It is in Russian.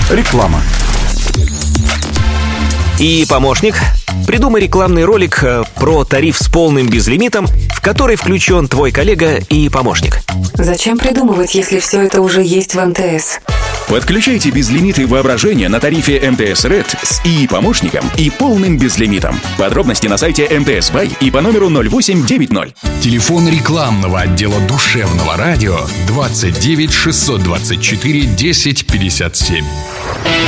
Реклама. И помощник. Придумай рекламный ролик про тариф с полным безлимитом, в который включен твой коллега и помощник. Зачем придумывать, если все это уже есть в МТС? Подключайте безлимиты воображения на тарифе МТС Red с ИИ-помощником и полным безлимитом. Подробности на сайте МТС Бай и по номеру 0890. Телефон рекламного отдела душевного радио 29 624 10 57.